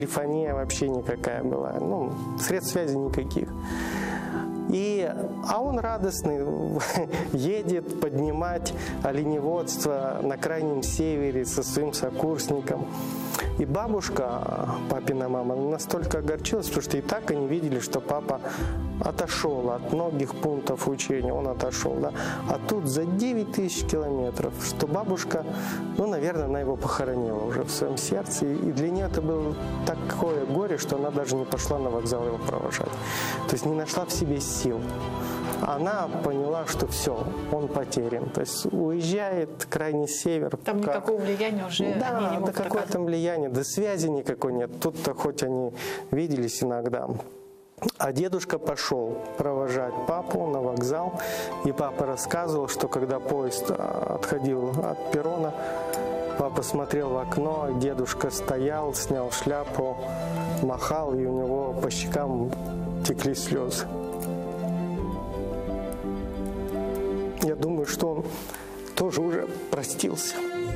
Телефония вообще никакая была, ну, средств связи никаких. А он радостный, едет поднимать оленеводство на Крайнем Севере со своим сокурсником. И бабушка, папина мама, настолько огорчилась, потому что и так они видели, что папа отошел от многих пунктов учения, он отошел, да. А тут за 9000 километров, что бабушка, ну, наверное, она его похоронила уже в своем сердце. И для нее это было такое горе, что она даже не пошла на вокзал его провожать. То есть не нашла в себе сил. Она поняла, что все, он потерян. То есть уезжает Крайний Север. Там никакого влияния уже они не могут да какое там влияние, да связи никакой нет. Тут-то хоть они виделись иногда. А дедушка пошел провожать папу на вокзал. И папа рассказывал, что когда поезд отходил от перрона, папа смотрел в окно, дедушка стоял, снял шляпу, махал, и у него по щекам текли слезы. Я думаю, что он тоже уже простился.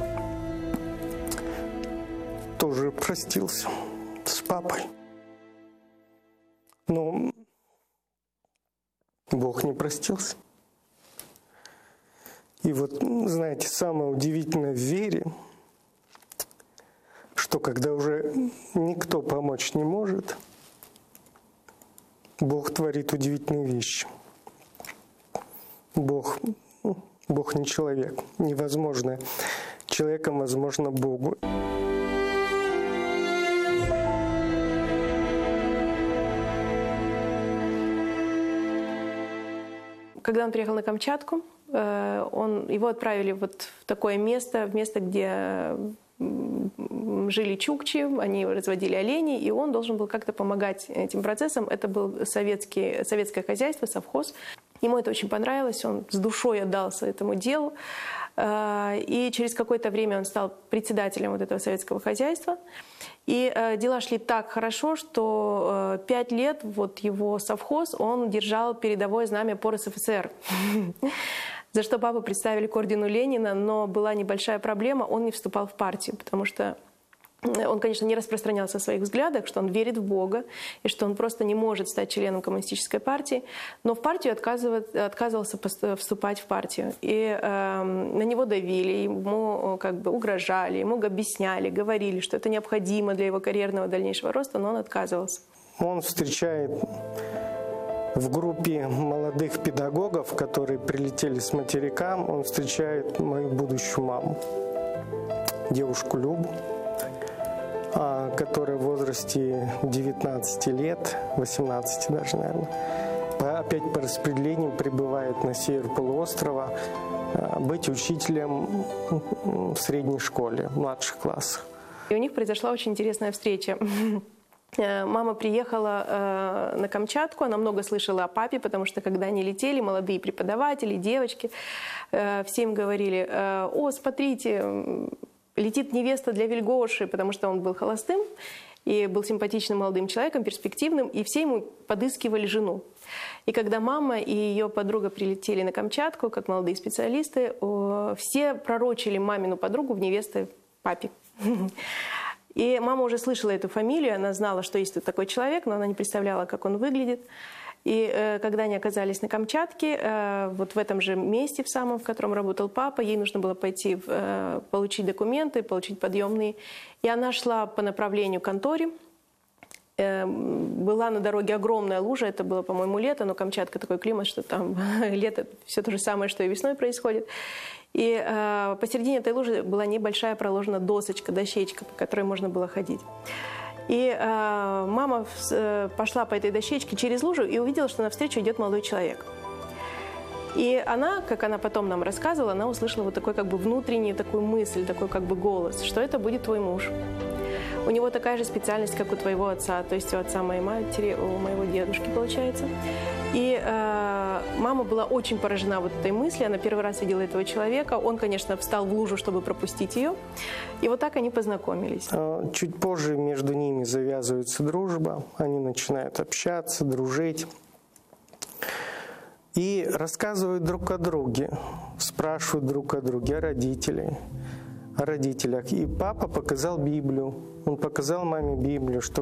Тоже простился с папой. Но Бог не простился. И вот, знаете, самое удивительное в вере, что когда уже никто помочь не может, Бог творит удивительные вещи. Бог не человек. Невозможное человеком возможно Богу. Когда он приехал на Камчатку, его отправили вот в такое место, где жили чукчи, они разводили оленей, и он должен был как-то помогать этим процессам. Это было советское хозяйство, совхоз. Ему это очень понравилось, он с душой отдался этому делу. И через какое-то время он стал председателем вот этого советского хозяйства. И дела шли так хорошо, что 5 лет вот его совхоз, он держал передовое знамя по РСФСР. За что папу представили к ордену Ленина, но была небольшая проблема, он не вступал в партию, потому что он, конечно, не распространял о своих взглядах, что он верит в Бога, и что он просто не может стать членом коммунистической партии, но в партию отказывался вступать в партию. И на него давили, ему как бы угрожали, ему объясняли, говорили, что это необходимо для его карьерного дальнейшего роста, но он отказывался. Он встречает в группе молодых педагогов, которые прилетели с материка, он встречает мою будущую маму, девушку Любу, которая в возрасте 19 лет, 18 даже, наверное, опять по распределению прибывает на север полуострова быть учителем в средней школе, в младших классах. И у них произошла очень интересная встреча. Мама приехала на Камчатку, она много слышала о папе, потому что когда они летели, молодые преподаватели, девочки, всем говорили: «О, смотрите, летит невеста для Вильгоши», потому что он был холостым и был симпатичным молодым человеком, перспективным, и все ему подыскивали жену. И когда мама и ее подруга прилетели на Камчатку, как молодые специалисты, все пророчили мамину подругу в невесты папе. И мама уже слышала эту фамилию, она знала, что есть тут такой человек, но она не представляла, как он выглядит. И когда они оказались на Камчатке, вот в этом же месте, в самом, в котором работал папа, ей нужно было пойти получить документы, получить подъемные. И она шла по направлению к конторе. Была на дороге огромная лужа, это было, по-моему, лето, но Камчатка такой климат, что там лето все то же самое, что и весной происходит. И посередине этой лужи была небольшая проложена дощечка, по которой можно было ходить. И мама пошла по этой дощечке через лужу и увидела, что навстречу идет молодой человек. И она, как она потом нам рассказывала, она услышала вот такой как бы внутренний такую мысль, такой как бы голос, что это будет твой муж. У него такая же специальность, как у твоего отца, то есть у отца моей матери, у моего дедушки, получается. И мама была очень поражена вот этой мыслью, она первый раз видела этого человека. Он, конечно, встал в лужу, чтобы пропустить ее. И вот так они познакомились. Чуть позже между ними завязывается дружба, они начинают общаться, дружить. И рассказывают друг о друге, спрашивают друг о друге, о родителях. И папа показал Библию. Он показал маме Библию, что